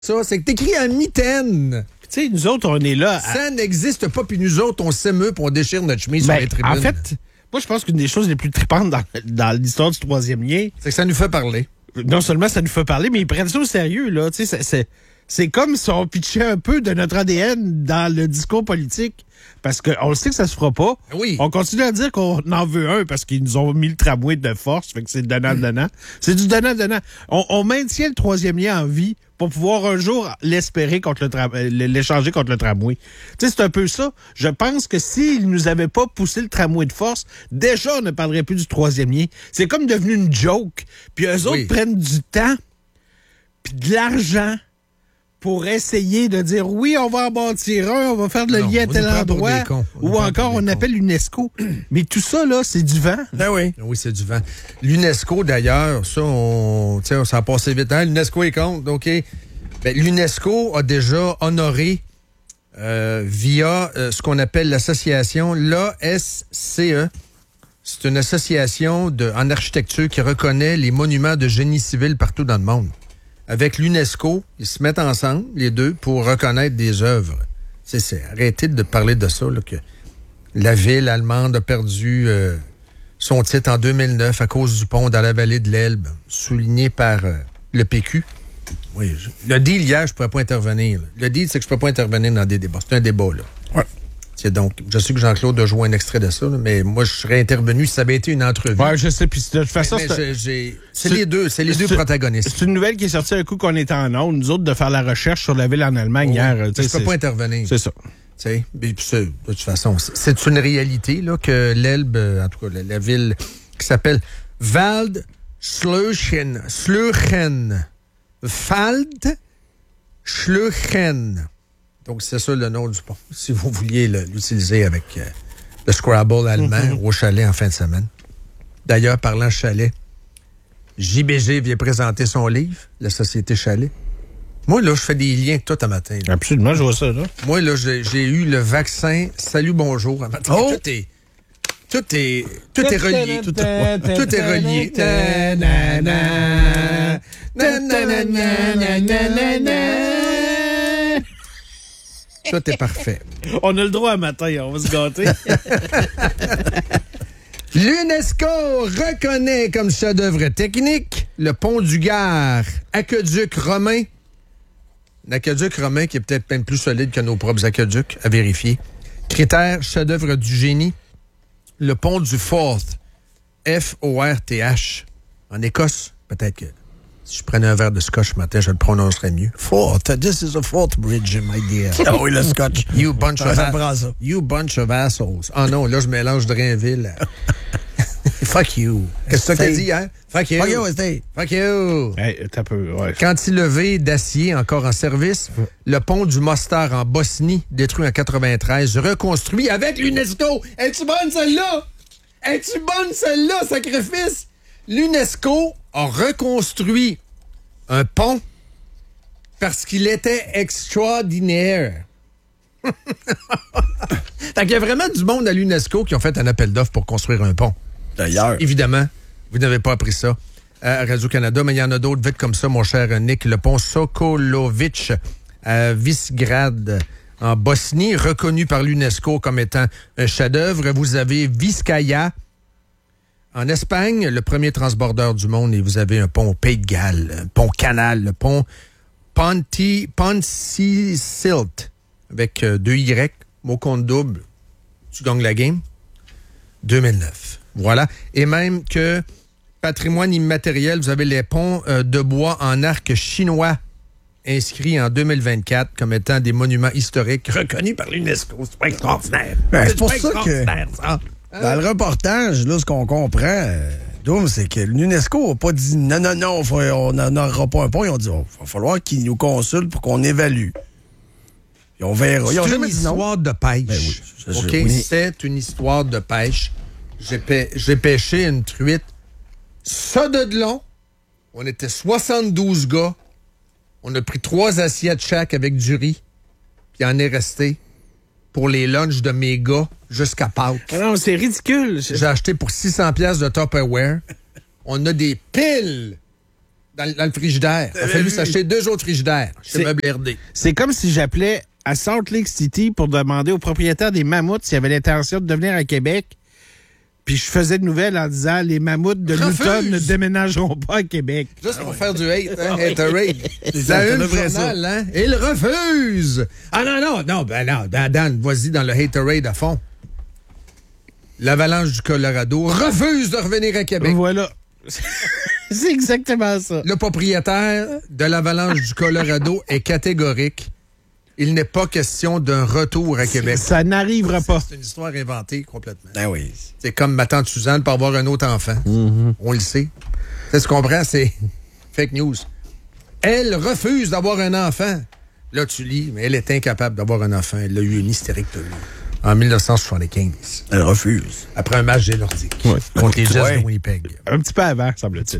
Ça, c'est que t'écris en mitaine. Tu sais, nous autres, on est là. Ça n'existe pas, puis nous autres, on s'émeut, puis on déchire notre chemise sur les tribunes. En fait, moi, je pense qu'une des choses les plus tripantes dans l'histoire du troisième lien, c'est que ça nous fait parler. Non seulement ça nous fait parler, mais ils prennent ça au sérieux, là. Tu sais, c'est comme si on pitchait un peu de notre ADN dans le discours politique. Parce qu'on le sait que ça se fera pas. Oui. On continue à dire qu'on en veut un parce qu'ils nous ont mis le tramway de force. Fait que c'est donnant-donnant. C'est du donnant-donnant. On maintient le troisième lien en vie pour pouvoir un jour l'espérer contre l'échanger contre le tramway. Tu sais, c'est un peu ça. Je pense que s'ils nous avaient pas poussé le tramway de force, déjà, on ne parlerait plus du troisième lien. C'est comme devenu une joke. Puis eux autres prennent du temps puis de l'argent pour essayer de dire, oui, on va en bâtir un, on va faire de le lien à tel endroit, ou encore on appelle l'UNESCO. Mais tout ça, là, c'est du vent. Ben oui. Oui, c'est du vent. L'UNESCO, d'ailleurs, ça, on s'en a passé vite. Hein? L'UNESCO est contre, OK. Ben, l'UNESCO a déjà honoré via ce qu'on appelle l'association l'ASCE. C'est une association en architecture qui reconnaît les monuments de génie civil partout dans le monde. Avec l'UNESCO, ils se mettent ensemble, les deux, pour reconnaître des œuvres. Arrêtez de parler de ça, là, que la ville allemande a perdu son titre en 2009 à cause du pont dans la vallée de l'Elbe, souligné par le PQ. Oui, le deal hier, je ne pourrais pas intervenir. Là. Le deal, c'est que je ne peux pas intervenir dans des débats. C'est un débat, là. Ouais. Donc, je sais que Jean-Claude a joué un extrait de ça, là, mais moi, je serais intervenu si ça avait été une entrevue. Ouais, je sais. Puis de toute façon, c'est les deux protagonistes. C'est une nouvelle qui est sortie un coup qu'on était en ondes, nous autres, de faire la recherche sur la ville en Allemagne hier. Je ne peux pas intervenir. C'est ça. De toute façon, c'est une réalité là, que l'Elbe, en tout cas, la ville qui s'appelle Waldschlöchen. Waldschlöchen. Donc, c'est ça le nom du pont, si vous vouliez l'utiliser avec le Scrabble allemand au chalet en fin de semaine. D'ailleurs, parlant chalet, JBG vient présenter son livre, La Société Chalet. Moi, là, je fais des liens avec toi un matin. Là. Absolument, je vois ça, là. Moi, là, j'ai eu le vaccin Salut Bonjour un matin. Oh! Tout est relié. Tout est relié. Tout est parfait. On a le droit à matin, on va se gâter. L'UNESCO reconnaît comme chef-d'œuvre technique le pont du Gard, aqueduc romain. L'aqueduc romain qui est peut-être même plus solide que nos propres aqueducs, à vérifier. Critère chef-d'œuvre du génie, le pont du Forth, Forth. En Écosse, peut-être que si je prenais un verre de scotch ce matin, je le prononcerais mieux. Forth, this is a Forth bridge, my dear. Ah oui, le scotch. You bunch of assholes. Ah non, là, je mélange Drainville. Fuck you. Qu'est-ce que tu as dit hier? Fuck you. Fuck you, Steve. Fuck you. Hey, t'as peu, ouais. Cantilever d'acier encore en service. Le pont du Mostar en Bosnie, détruit en 93, reconstruit avec l'UNESCO. Es-tu bonne celle-là? Es-tu bonne celle-là, sacrifice? L'UNESCO a reconstruit un pont parce qu'il était extraordinaire. Fait qu'il y a vraiment du monde à l'UNESCO qui ont fait un appel d'offres pour construire un pont. D'ailleurs. Évidemment, vous n'avez pas appris ça à Radio-Canada, mais il y en a d'autres vite comme ça, mon cher Nick. Le pont Sokolovic à Visegrad, en Bosnie, reconnu par l'UNESCO comme étant un chef-d'œuvre. Vous avez Vizcaya en Espagne, le premier transbordeur du monde, et vous avez un pont au Pays de Galles, un pont canal, le pont Pontcisilt, avec 2 Y, mot compte double, tu gagnes la game. 2009. Voilà. Et même que patrimoine immatériel, vous avez les ponts de bois en arc chinois inscrits en 2024 comme étant des monuments historiques reconnus par l'UNESCO. C'est pas extraordinaire. C'est pour ça que dans le reportage, là, ce qu'on comprend, Doom, c'est que l'UNESCO n'a pas dit non, on n'aura pas un pont. Ils ont dit il va falloir qu'ils nous consultent pour qu'on évalue. Et on verra. C'est une histoire de pêche. Ben oui, OK? Oui. C'est une histoire de pêche. J'ai pêché une truite. Ça de long, on était 72 gars. On a pris 3 assiettes chaque avec du riz. Puis il en est resté pour les lunchs de mes gars jusqu'à Pâques. Ah non, c'est ridicule. J'ai acheté pour 600$ de Tupperware. On a des piles dans le frigidaire. Il a fallu s'acheter 2 autres frigidaires chez Meubles RD. C'est comme si j'appelais à Salt Lake City pour demander au propriétaire des mammouths s'il avait l'intention de venir à Québec. Puis je faisais de nouvelles en disant les mammouths de Newton ne déménageront pas à Québec. Juste pour faire du hate, hein, haterade. Ça une journal, hein? Il refuse! Ah non, Dan, vas-y dans le haterade à fond. L'Avalanche du Colorado refuse de revenir à Québec. Voilà. C'est exactement ça. Le propriétaire de l'Avalanche du Colorado est catégorique. Il n'est pas question d'un retour à Québec. Ça n'arrivera pas. C'est une histoire inventée complètement. Ben oui. C'est comme ma tante Suzanne pour avoir un autre enfant. Mm-hmm. On le sait. C'est ce qu'on comprend, c'est fake news. Elle refuse d'avoir un enfant. Là, tu lis, mais elle est incapable d'avoir un enfant. Elle l'a eu une hystérectomie en 1975. Elle refuse. Après un match des Nordiques Ouais. contre les Jets de Winnipeg. Un petit peu avant, semble-t-il.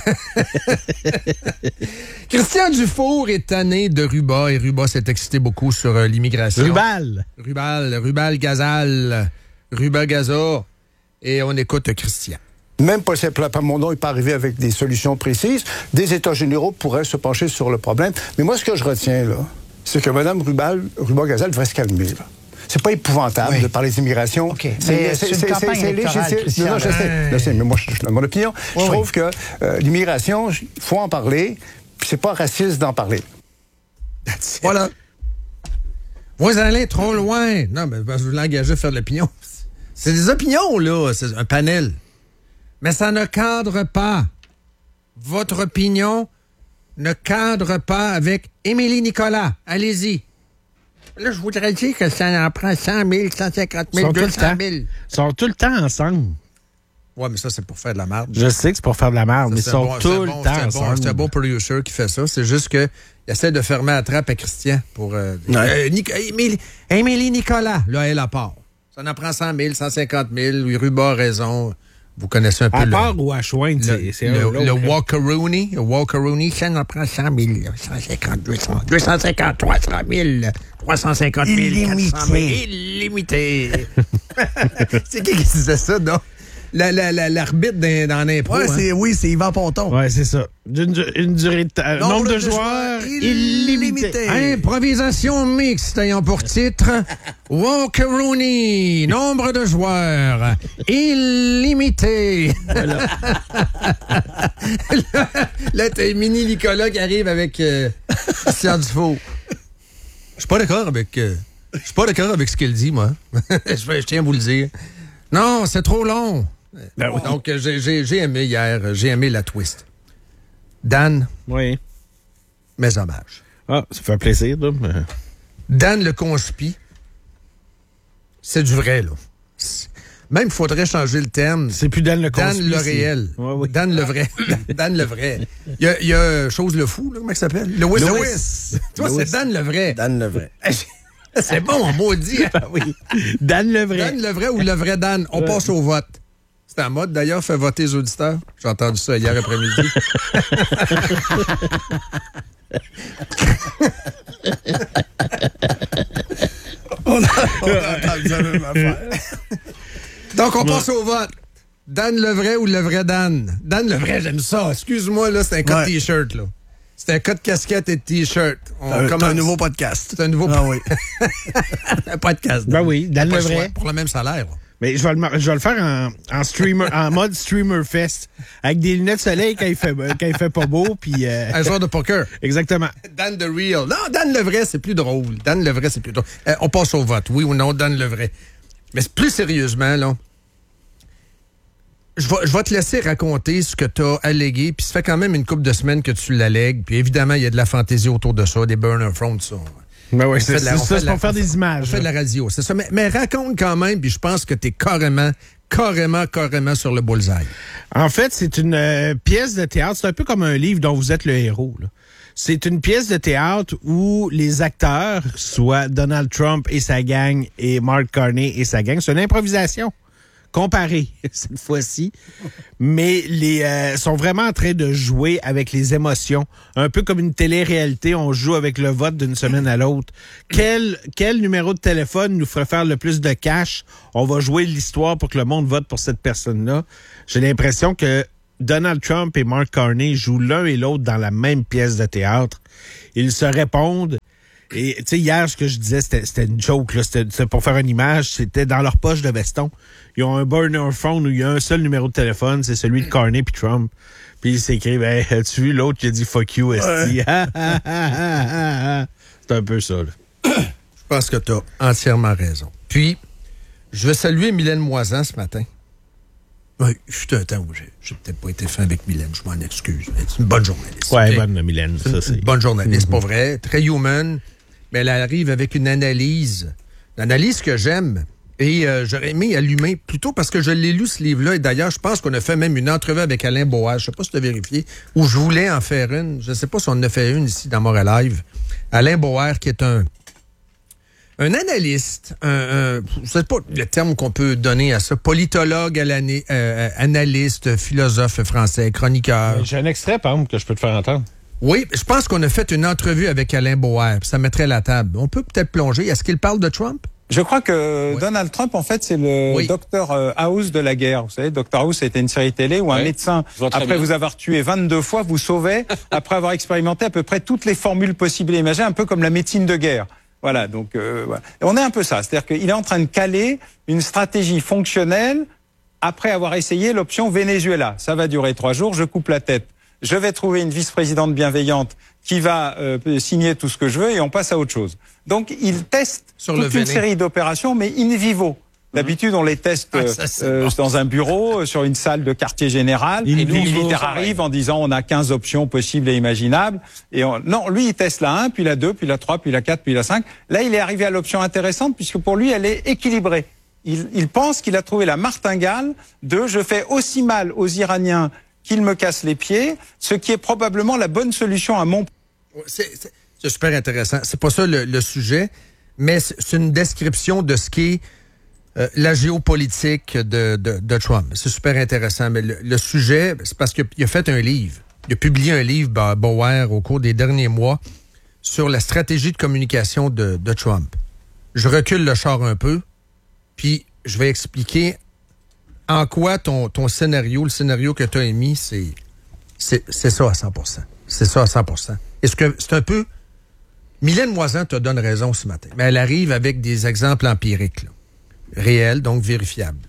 Christian Dufour est tanné de Ruba et Ruba s'est excité beaucoup sur l'immigration. Rubal Gazal. Ruba Gaza. Et on écoute Christian. Même Paul Plamondon n'est pas arrivé avec des solutions précises. Des États généraux pourraient se pencher sur le problème. Mais moi, ce que je retiens, là, c'est que Mme Ruba-Gazal devrait se calmer, là. C'est pas épouvantable de parler d'immigration. OK. C'est une campagne électorale, Christian. Non, je sais, mais moi, je donne mon opinion. Je trouve que l'immigration, il faut en parler, puis c'est pas raciste d'en parler. Voilà. Vous allez trop loin. Non, mais je veux l'engager à faire de l'opinion. C'est des opinions, là. C'est un panel. Mais ça ne cadre pas. Votre opinion ne cadre pas avec Émilie Nicolas. Allez-y. Là, je voudrais dire que ça en prend 100 000, 150 000, 200 000. Ils sont tout le temps ensemble. Ouais, mais ça, c'est pour faire de la merde. Je sais que c'est pour faire de la merde, mais ils sont tout le temps ensemble. C'est un bon producer qui fait ça. C'est juste qu'il essaie de fermer la trappe à Christian pour... Émilie Nicolas, là, elle à part. Ça en prend 100 000, 150 000. Oui, Ruba a raison. Vous connaissez un peu à part ou à choindre, c'est le Walker-Rooney. Le Walker-Rooney, ça en prend 100 000, 150, 250, 300 000, 350 000, Illimité. 400 000. Illimité. C'est qui disait ça, non? L'arbitre dans l'impro. Ouais, c'est Yvan Ponton. Ouais, c'est ça. Une durée de temps. Nombre de joueurs illimité. Improvisation mixte ayant pour titre Walker-Rooney. Nombre de joueurs illimité. Voilà. Là, t'as Mini Nicolas qui arrive avec Christian Dufault. Je suis pas d'accord avec ce qu'il dit, moi. Je tiens à vous le dire. Non, c'est trop long. Ben oui. Donc, j'ai aimé hier, j'ai aimé la twist. Dan, Oui. mes hommages. Ah, ça fait plaisir, là. Mais... Dan le conspi, c'est du vrai, là. Même, il faudrait changer le terme. C'est plus Dan le conspi. Dan le réel. Ouais, oui. Dan le vrai. Dan le vrai. Il y a Chose le fou, là, comment il s'appelle? Lewis. Toi, c'est Dan le vrai. Dan le vrai. C'est bon, on maudit. Ben oui. Dan le vrai. Dan le vrai ou le vrai Dan? On passe au vote. C'est en mode, d'ailleurs, fait voter les auditeurs. J'ai entendu ça hier après-midi. on a entendu la même affaire. Donc, on passe au vote. Dan le vrai ou le vrai Dan? Dan le vrai, j'aime ça. Excuse-moi, là, c'est un code T-shirt, là. C'est un code casquette et de T-shirt. C'est un nouveau podcast. C'est un nouveau un podcast. Ben oui, Dan le vrai. Pour le même salaire. Là. Mais je vais le faire en streamer, en mode streamer fest, avec des lunettes de soleil quand il fait pas beau, puis un joueur de poker. Exactement. Dan the real. Non, Dan le vrai, c'est plus drôle. Dan le vrai, c'est plus drôle. On passe au vote, oui ou non, Dan le vrai. Mais plus sérieusement, là, je vais te laisser raconter ce que tu as allégué, puis ça fait quand même une couple de semaines que tu l'allègues, puis évidemment, il y a de la fantaisie autour de ça, des burner phones, ça. Ben oui, c'est pour faire des images. On fait de la radio, c'est ça. Mais raconte quand même, puis je pense que t'es carrément sur le bullseye. En fait, c'est une pièce de théâtre. C'est un peu comme un livre dont vous êtes le héros, là. C'est une pièce de théâtre où les acteurs, soit Donald Trump et sa gang et Mark Carney et sa gang, c'est une improvisation comparée cette fois-ci, mais sont vraiment en train de jouer avec les émotions, un peu comme une télé-réalité. On joue avec le vote d'une semaine à l'autre. Quel numéro de téléphone nous ferait faire le plus de cash? On va jouer l'histoire pour que le monde vote pour cette personne-là. J'ai l'impression que Donald Trump et Mark Carney jouent l'un et l'autre dans la même pièce de théâtre. Ils se répondent. Et tu sais, hier, ce que je disais, c'était une joke, là. C'était pour faire une image. C'était dans leur poche de veston. Ils ont un burner phone où il y a un seul numéro de téléphone, c'est celui de Carney puis Trump. Puis ils s'écrivent, hey, as-tu vu l'autre qui a dit fuck you, esti? C'est un peu ça, là. Je pense que tu as entièrement raison. Puis, je veux saluer Mylène Moisan ce matin. Oui, je suis un temps où j'ai peut-être pas été fin avec Mylène, je m'en excuse. C'est une bonne journaliste. Ouais, okay? bonne Mylène, ça c'est. Une bonne journaliste, pas vrai, très human, mais elle arrive avec une analyse que j'aime. Et j'aurais aimé allumer, plutôt parce que je l'ai lu ce livre-là, et d'ailleurs, je pense qu'on a fait même une entrevue avec Alain Boaz, je sais pas si tu as vérifié, où je voulais en faire une, je sais pas si on en a fait une ici dans Montréal Live. Alain Boaz, qui est un analyste, je sais pas le terme qu'on peut donner à ça, politologue, analyste, philosophe français, chroniqueur. J'ai un extrait, par exemple, que je peux te faire entendre. Oui, je pense qu'on a fait une entrevue avec Alain Boer, ça mettrait la table. On peut peut-être plonger. Est-ce qu'il parle de Trump? Je crois que Donald Trump, en fait, c'est le Dr House de la guerre. Vous savez, Dr House, c'était une série télé où un médecin, après vous avoir tué 22 fois, vous sauvait, après avoir expérimenté à peu près toutes les formules possibles et imaginables, un peu comme la médecine de guerre. Voilà, donc voilà. Et on est un peu ça, c'est-à-dire qu'il est en train de caler une stratégie fonctionnelle après avoir essayé l'option Venezuela. Ça va durer 3 jours, je coupe la tête. Je vais trouver une vice-présidente bienveillante qui va signer tout ce que je veux et on passe à autre chose. Donc, il teste toute une série d'opérations, mais in vivo. D'habitude, on les teste dans un bureau, sur une salle de quartier général. Et les militaires arrivent en disant on a 15 options possibles et imaginables. Et non, lui, il teste la 1, puis la 2, puis la 3, puis la 4, puis la 5. Là, il est arrivé à l'option intéressante puisque pour lui, elle est équilibrée. Il pense qu'il a trouvé la martingale de je fais aussi mal aux Iraniens qu'ils me cassent les pieds, ce qui est probablement la bonne solution à mon... C'est super intéressant. C'est pas ça le sujet, mais c'est une description de ce qu'est la géopolitique de Trump. C'est super intéressant, mais le sujet, c'est parce qu'il a fait un livre. Il a publié un livre, Bauer, au cours des derniers mois, sur la stratégie de communication de Trump. Je recule le char un peu, puis je vais expliquer en quoi ton scénario, le scénario que tu as émis, c'est ça à 100%. C'est ça à 100%. Est-ce que c'est un peu... Mylène Moisan te donne raison ce matin, mais elle arrive avec des exemples empiriques, là, réels, donc vérifiables.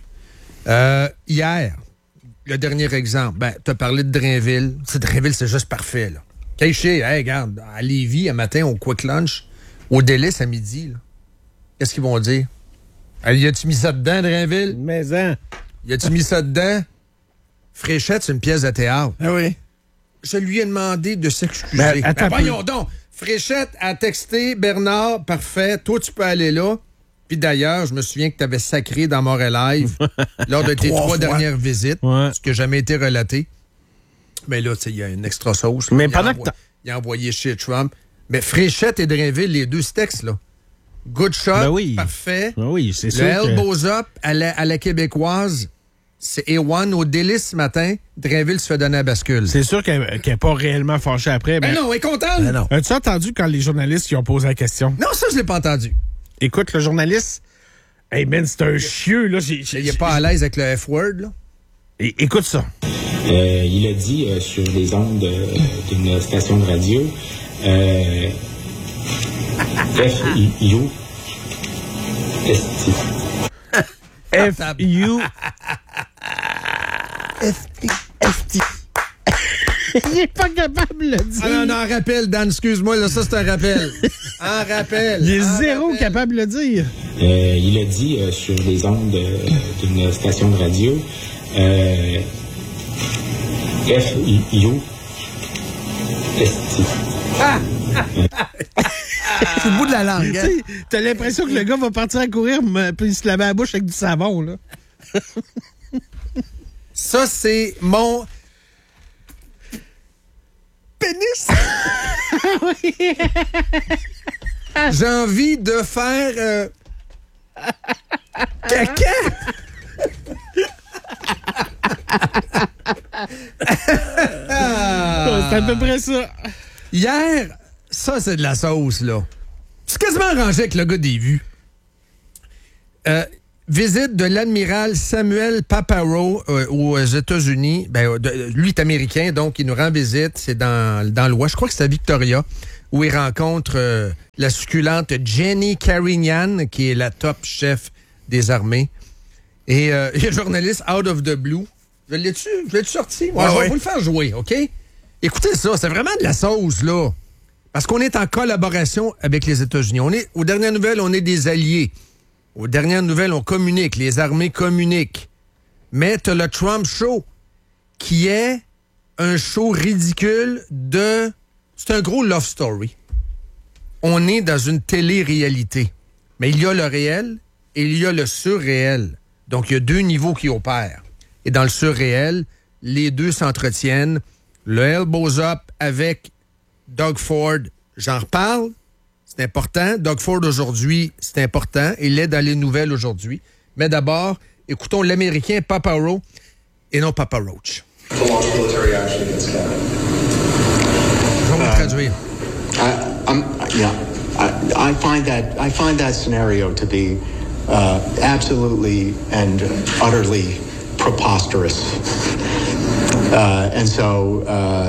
Hier, le dernier exemple, tu as parlé de Drainville. Drainville, c'est juste parfait, là. Caché, regarde, à Lévis, un matin, au Quick Lunch, au Délice à midi, là. Qu'est-ce qu'ils vont dire? Y a-tu mis ça dedans, Drainville? Mais Y a-tu mis ça dedans? Fréchette, c'est une pièce de théâtre. Ah oui. Je lui ai demandé de s'excuser. Voyons donc. Fréchette a texté Bernard, parfait, toi tu peux aller là. Puis d'ailleurs, je me souviens que tu avais sacré dans Montréal Live lors de tes 3 dernières visites, ce qui n'a jamais été relaté. Mais là, tu sais, il y a une extra sauce. Mais il a envoyé chez Trump. Mais Fréchette et Drainville, les deux textes, là. Good shot, parfait. Ben oui, c'est sûr. Le elbows up à la québécoise. C'est A1 au Délice ce matin. Drainville se fait donner à bascule. C'est sûr qu'elle n'est pas réellement fâchée après. Ben non, elle est contente. Ben non. As-tu entendu quand les journalistes qui ont posé la question? Non, ça, je l'ai pas entendu. Écoute, le journaliste, hey man, c'est un chieux, là. Il est pas à l'aise avec le F-word, là. Écoute ça. Il a dit sur les ondes d'une station de radio, F-U, S-T. F-U. F-T. Il est pas capable de le dire. Ah non, rappel, Dan, excuse-moi, là, ça c'est un rappel. Un rappel. Il est zéro capable de le dire. Il a dit sur les ondes d'une station de radio, F-U, S-T. C'est le bout de la langue. Hein? T'as l'impression que le gars va partir à courir puis se laver la bouche avec du savon, là. Ça, c'est mon pénis. J'ai envie de faire caca. C'est à peu près ça. Hier, ça, c'est de la sauce, là. C'est quasiment arrangé avec le gars des vues. Visite de l'admiral Samuel Paparo aux États-Unis. Lui est américain, donc il nous rend visite. C'est dans l'Ouest. Je crois que c'est à Victoria, où il rencontre la succulente Jenny Carignan, qui est la top chef des armées. Et il y a le journaliste Out of the Blue. Je l'ai-tu sorti? Ouais, je vais vous le faire jouer, OK? Écoutez ça, c'est vraiment de la sauce, là. Parce qu'on est en collaboration avec les États-Unis. Aux dernières nouvelles, on est des alliés. Aux dernières nouvelles, on communique. Les armées communiquent. Mais t'as le Trump Show, qui est un show ridicule de... C'est un gros love story. On est dans une télé-réalité. Mais il y a le réel et il y a le surréel. Donc, il y a 2 niveaux qui opèrent. Et dans le surréel, les 2 s'entretiennent. Le Elbows Up avec Doug Ford, j'en reparle. C'est important. Doug Ford aujourd'hui, c'est important. Il est dans les nouvelles aujourd'hui. Mais d'abord, écoutons l'Américain Paparo et non Papa Roach. Je vais vous traduire. I find that scenario to be absolutely and utterly preposterous. And so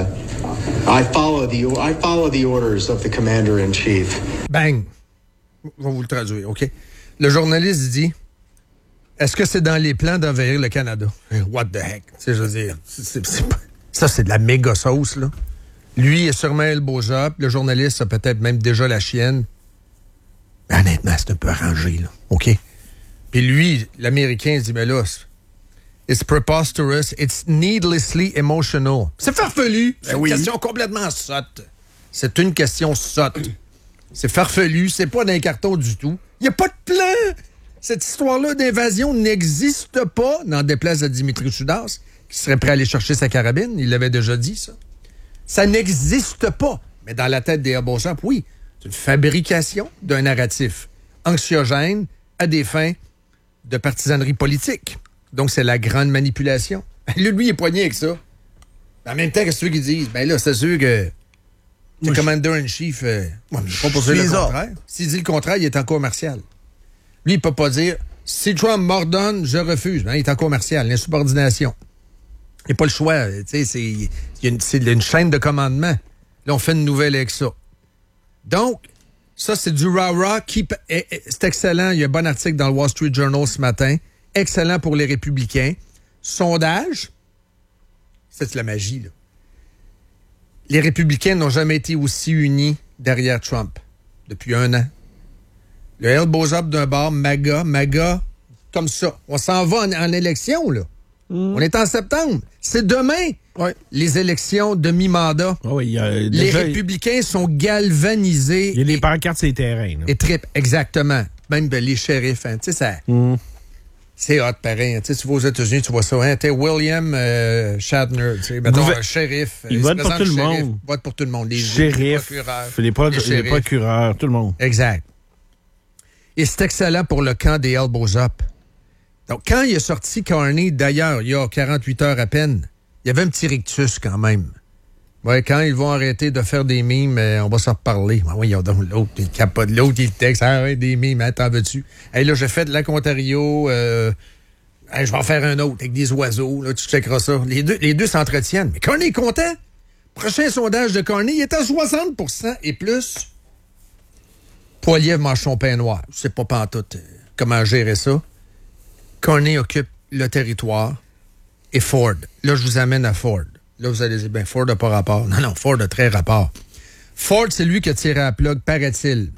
I follow the orders of the commander-in-chief. Bang! Je vais vous le traduire, OK? Le journaliste dit, est-ce que c'est dans les plans d'envahir le Canada? What the heck? Tu sais, je veux dire, ça, c'est de la méga sauce, là. Lui est sûrement Elbows Up. Le journaliste a peut-être même déjà la chienne. Mais honnêtement, c'est un peu arrangé, là. OK? Puis lui, l'Américain, il dit, mais là, it's preposterous, it's needlessly emotional. C'est farfelu. C'est une question complètement sotte. C'est une question sotte. C'est farfelu, c'est pas dans les cartons du tout. Il n'y a pas de plan. Cette histoire-là d'invasion n'existe pas, n'en déplaise à Dimitri Choudas, qui serait prêt à aller chercher sa carabine. Il l'avait déjà dit, ça. Ça n'existe pas. Mais dans la tête des Elbows Up, oui, c'est une fabrication d'un narratif anxiogène à des fins de partisanerie politique. Donc, c'est la grande manipulation. Lui, il est poigné avec ça. En même temps, qu'est-ce qu'ils disent? Ben là, c'est sûr que le commander-in-chief, pas pour dire le contraire. S'il dit le contraire, il est en cour martiale. Lui, il peut pas dire, si Trump m'ordonne, je refuse. Ben, il est en cour martiale, l'insubordination. Il n'y a pas le choix. C'est une chaîne de commandement. Là, on fait une nouvelle avec ça. Donc, ça, c'est du rah-rah. C'est excellent. Il y a un bon article dans le Wall Street Journal ce matin. Excellent pour les républicains. Sondage. C'est de la magie, là. Les républicains n'ont jamais été aussi unis derrière Trump depuis 1 an. Le Elbows Up d'un bord, MAGA, comme ça. On s'en va en élection, là. On est en septembre. C'est demain, les élections de mi-mandat. Les républicains sont galvanisés. Il y a des pancartes sur les terrains. Là. Et trip, exactement. Même les shérifs. Hein. Tu sais, ça... C'est hot, pareil. Hein. Tu vas aux États-Unis, tu vois ça. Hein. Shatner, un shérif. Il vote pour tout le monde. Il vote pour tout le monde. Les shérifs, les procureurs, tout le monde. Exact. Et c'est excellent pour le camp des Elbows Up. Donc, quand il est sorti Carney, d'ailleurs, il y a 48 heures à peine, il y avait un petit rictus quand même. Ouais, quand ils vont arrêter de faire des mimes, on va s'en reparler. Ah oui, donc l'autre, il capote. L'autre, il texte. Ah ouais, des mimes, hein, t'en veux-tu? Hey, là, j'ai fait de l'Ontario. Je vais en faire un autre avec des oiseaux. Là, tu checkeras ça. Les deux s'entretiennent. Mais Carney est content. Prochain sondage de Carney, il est à 60% et plus. Poilievre mange son pain noir. Je sais pas pantoute comment gérer ça. Carney occupe le territoire et Ford. Là, je vous amène à Ford. Là, vous allez dire, ben Ford n'a pas rapport. Non, Ford a très rapport. Ford, c'est lui qui a tiré à la plug, paraît-il,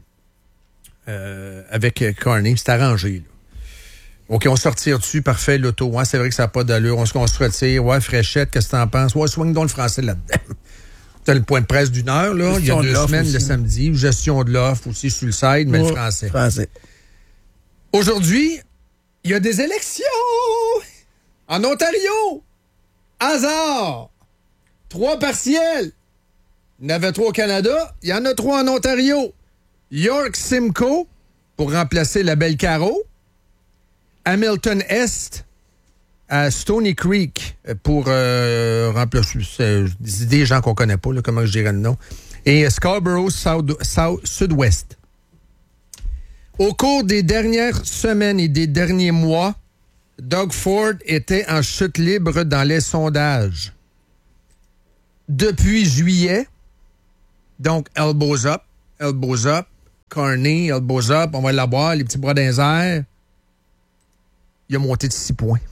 avec Carney. C'est arrangé, là. OK, on sortit dessus, parfait, l'auto. Ouais, c'est vrai que ça n'a pas d'allure. On se retire. Ouais, Fréchette, qu'est-ce que t'en penses? Ouais, swing donc le français là-dedans. T'as le point de presse d'1 heure, là. Il y a 2 semaines, aussi, le samedi. Gestion de l'offre aussi sur le site, mais le français. Aujourd'hui, il y a des élections en Ontario. Hasard. 3 partiels. Il y en avait 3 au Canada. Il y en a 3 en Ontario. York Simcoe pour remplacer la Belle Caro. Hamilton Est à Stony Creek pour remplacer des gens qu'on connaît pas, là, comment je dirais le nom. Et Scarborough Sud-Ouest. Au cours des dernières semaines et des derniers mois, Doug Ford était en chute libre dans les sondages. Depuis juillet, donc elbows up, Carney, elbows up, on va l'avoir, les petits bras dans les airs. Il a monté de 6 points.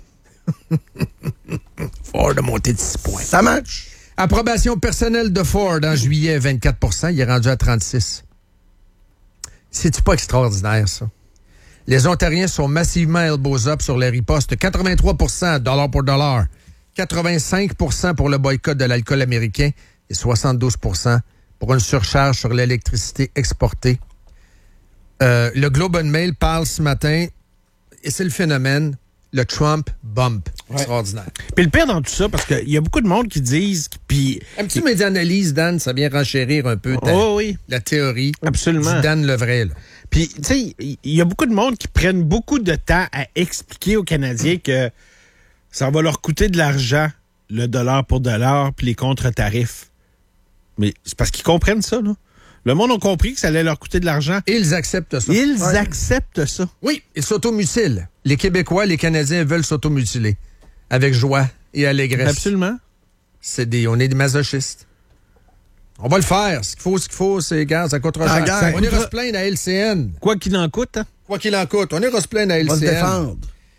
Ford a monté de 6 points. Ça marche. Approbation personnelle de Ford en juillet, 24 %. Il est rendu à 36 %. C'est-tu pas extraordinaire, ça? Les Ontariens sont massivement elbows up sur les ripostes. 83 % dollar pour dollar. 85 % pour le boycott de l'alcool américain et 72 % pour une surcharge sur l'électricité exportée. Le Globe and Mail parle ce matin, et c'est le phénomène, le Trump bump. Ouais. Extraordinaire. Puis le pire dans tout ça, parce qu'il y a beaucoup de monde qui disent... Un petit média-analyse, Dan, ça vient renchérir un peu la théorie. Absolument. Du Dan Levray, là. Puis, tu sais, il y a beaucoup de monde qui prennent beaucoup de temps à expliquer aux Canadiens que ça va leur coûter de l'argent, le dollar pour dollar, puis les contre-tarifs. Mais c'est parce qu'ils comprennent ça, là. Le monde a compris que ça allait leur coûter de l'argent. Et ils acceptent ça. Ils acceptent ça. Oui, ils s'automutilent. Les Québécois, les Canadiens veulent s'automutiler. Avec joie et allégresse. Absolument. On est des masochistes. On va le faire. Ce qu'il faut, c'est, gars, ça coûtera cher. On ira se plaindre à LCN. Quoi qu'il en coûte, hein? Quoi qu'il en coûte. On ira se plaindre à LCN. On va se défendre.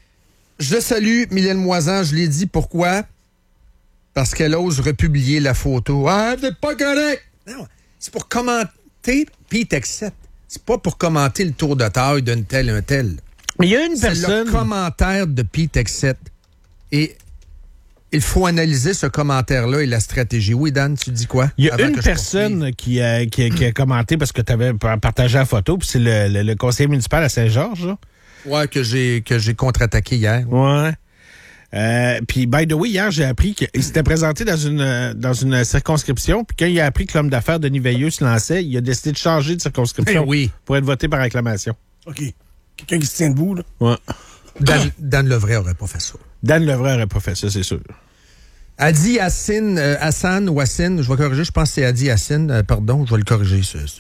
Je salue Mylène Moisan. Je l'ai dit. Pourquoi? Parce qu'elle ose republier la photo. Ah, vous n'êtes pas correct! Non, c'est pour commenter, puis t'acceptes. C'est pas pour commenter le tour de taille d'un tel, un tel. Mais il y a une personne... C'est le commentaire de Pete Exet. Et il faut analyser ce commentaire-là et la stratégie. Oui, Dan, tu dis quoi? Il y a une personne qui a commenté parce que tu avais partagé la photo, puis c'est le conseiller municipal à Saint-Georges. Là. Ouais, que j'ai contre-attaqué hier. Ouais. Puis, by the way, hier, j'ai appris qu'il s'était présenté dans une circonscription, puis quand il a appris que l'homme d'affaires Denis Veilleux se lançait, il a décidé de changer de circonscription pour être voté par acclamation. OK. Quelqu'un qui se tient debout, là. Ouais. Dan Levray aurait pas fait ça. Dan Levray aurait pas fait ça, c'est sûr. Adi Hassan ou Hassan, je vais corriger, je pense que c'est Adi Hassan, pardon, je vais le corriger.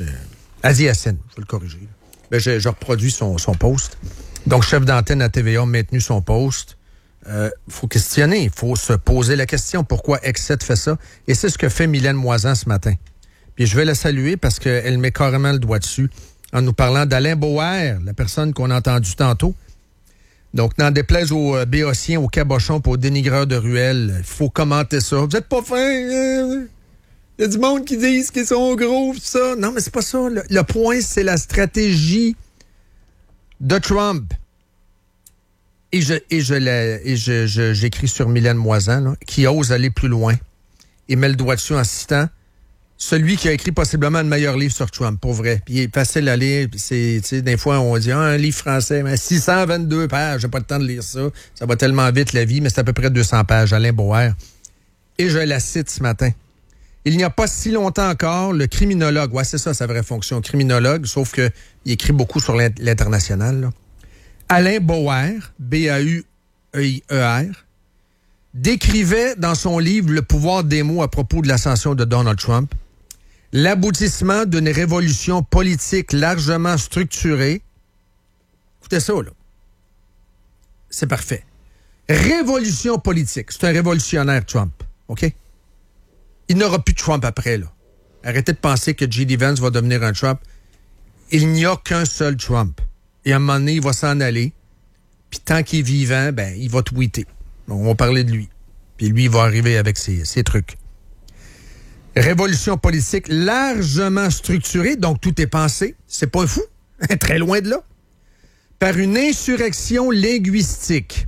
Adi Hassan, je vais le corriger. Ben, je reproduis son post. Donc, chef d'antenne à TVA a maintenu son post. Faut questionner, il faut se poser la question pourquoi Exet fait ça. Et c'est ce que fait Mylène Moisan ce matin. Puis je vais la saluer parce qu'elle met carrément le doigt dessus en nous parlant d'Alain Boer, la personne qu'on a entendue tantôt. Donc, n'en déplaise aux béotiens, aux cabochons et aux dénigreurs de ruelles, il faut commenter ça. Vous êtes pas fin. Il y a du monde qui disent qu'ils sont gros, ça. Non, mais c'est pas ça. Le point, c'est la stratégie de Trump. Et j'écris sur Mylène Moisan, là, qui ose aller plus loin et met le doigt dessus en citant celui qui a écrit possiblement le meilleur livre sur Trump, pour vrai. Puis il est facile à lire. Puis des fois, on dit un livre français, mais 622 pages, j'ai pas le temps de lire ça. Ça va tellement vite, la vie, mais c'est à peu près 200 pages. Alain Boer. Et je la cite ce matin. Il n'y a pas si longtemps encore, le criminologue, ouais, c'est ça sa vraie fonction, criminologue, sauf qu'il écrit beaucoup sur l'international, là. Alain Boer, B-A-U-E-I-E-R, décrivait dans son livre Le pouvoir des mots à propos de l'ascension de Donald Trump l'aboutissement d'une révolution politique largement structurée. Écoutez ça, là. C'est parfait. Révolution politique. C'est un révolutionnaire, Trump. OK? Il n'aura plus de Trump après, là. Arrêtez de penser que J.D. Vance va devenir un Trump. Il n'y a qu'un seul Trump. Et à un moment donné, il va s'en aller. Puis tant qu'il est vivant, ben, il va tweeter. On va parler de lui. Puis lui, il va arriver avec ses trucs. Révolution politique largement structurée, donc tout est pensé. C'est pas fou. Très loin de là. Par une insurrection linguistique.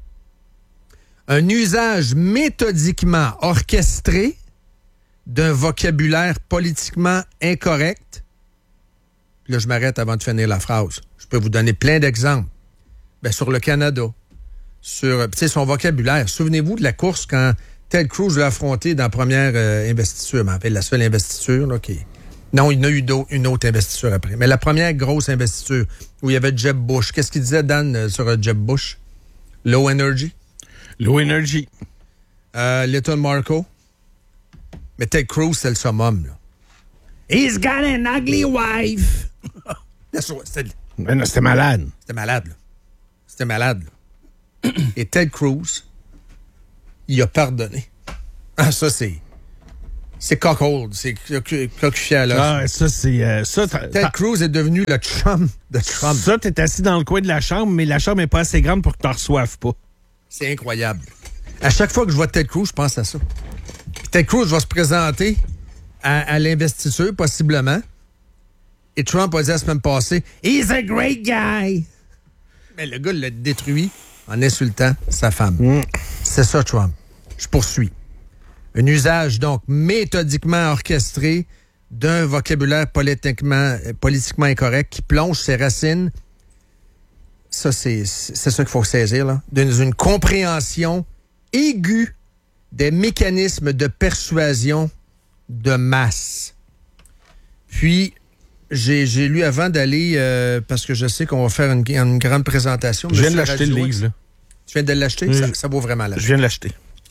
Un usage méthodiquement orchestré d'un vocabulaire politiquement incorrect. Là, je m'arrête avant de finir la phrase. Je peux vous donner plein d'exemples. Ben, sur le Canada, sur son vocabulaire. Souvenez-vous de la course quand Ted Cruz l'a affronté dans la première investiture, mais en fait, la seule investiture. Là, Non, il y en a eu une autre investiture après. Mais la première grosse investiture où il y avait Jeb Bush. Qu'est-ce qu'il disait, Dan, sur Jeb Bush? Low energy. Low energy. Little Marco. Mais Ted Cruz, c'est le summum, là. He's got an ugly wife. Mais non, c'était malade. C'était malade, là. C'était malade, là. Et Ted Cruz, il a pardonné. Ah, ça, c'est cockhold, c'est coquille à l'os. Ah, ça, c'est... Ted Cruz est devenu le chum de Trump. Ça, t'es assis dans le coin de la chambre, mais la chambre n'est pas assez grande pour que t'en reçoives pas. C'est incroyable. À chaque fois que je vois Ted Cruz, je pense à ça. Puis Ted Cruz va se présenter à l'investiture, possiblement. Et Trump a dit la semaine passée, « He's a great guy! » Mais le gars l'a détruit en insultant sa femme. C'est ça, Trump. Je poursuis. Un usage, donc, méthodiquement orchestré d'un vocabulaire politiquement incorrect qui plonge ses racines, ça, c'est ça qu'il faut saisir, là, dans une compréhension aiguë des mécanismes de persuasion de masse. Puis, j'ai lu avant d'aller, parce que je sais qu'on va faire une grande présentation. Je viens de l'acheter, le livre, là. Tu viens de l'acheter? Ça vaut vraiment la peine. Je viens de l'acheter.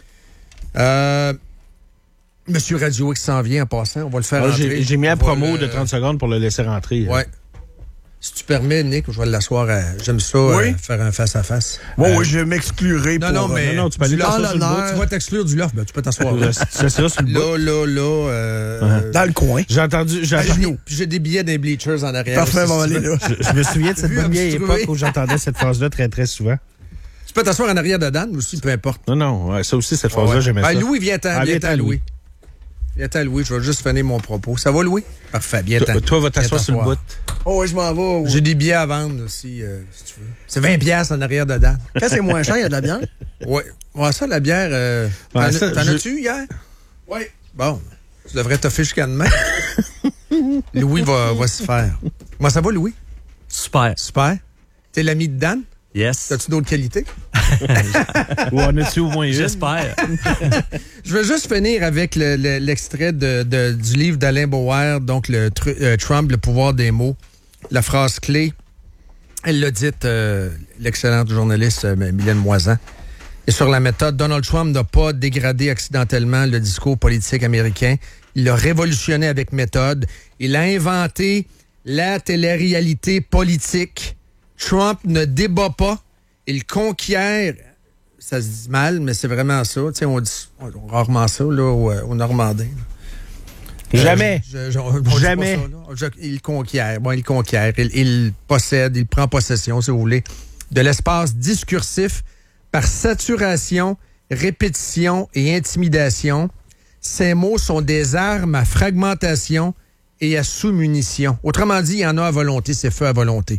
Monsieur Radio X s'en vient en passant. On va le faire rentrer. J'ai mis un promo de 30 secondes pour le laisser rentrer. Ouais. Si tu permets, Nick, je vais l'asseoir. J'aime ça, faire un face-à-face. Oui, je m'exclurai pour... Non, tu peux aller t'asseoir sur le bout. Tu vas t'exclure du loft, tu peux t'asseoir. C'est ça, sur le bout. Dans le coin. J'ai entendu... Puis j'ai des billets des bleachers en arrière. Parfait, on va aller là. Je me souviens de cette bonne vieille époque où j'entendais cette phrase-là très, très souvent. Tu peux t'asseoir en arrière de Dan aussi, peu importe. Non, ça aussi, cette phrase-là, j'aimais ça. Louis, viens-t'en, Louis. Viens-t'en, Louis, je vais juste finir mon propos. Ça va, Louis? Parfait, viens-t'en. Toi, va t'asseoir sur le bout. Oh oui, je m'en vais. J'ai des billets à vendre aussi, si tu veux. C'est 20$ en arrière de Dan. Quand c'est moins cher, il y a de la bière? Oui. Ouais, ça, la bière... t'en as-tu hier? Oui. Bon, tu devrais t'offrir jusqu'à demain. Louis va s'y faire. Comment ça va, Louis? Super. Super. T'es l'ami de Dan? Yes. As-tu d'autres qualités? Ou en as-tu au moins une? J'espère. Je veux juste finir avec l'extrait du livre d'Alain Bauer, donc Trump, le pouvoir des mots. La phrase clé, elle l'a dite, l'excellente journaliste Mylène Moisan. Et sur la méthode, Donald Trump n'a pas dégradé accidentellement le discours politique américain. Il l'a révolutionné avec méthode. Il a inventé la télé-réalité politique. Trump ne débat pas, il conquiert, ça se dit mal, mais c'est vraiment ça. Tu sais, on dit rarement ça là, au Normandais. Jamais. Jamais. Il conquiert. Bon, il conquiert. Il possède, il prend possession, si vous voulez, de l'espace discursif par saturation, répétition et intimidation. Ces mots sont des armes à fragmentation et à sous-munition. Autrement dit, il y en a à volonté, c'est feu à volonté.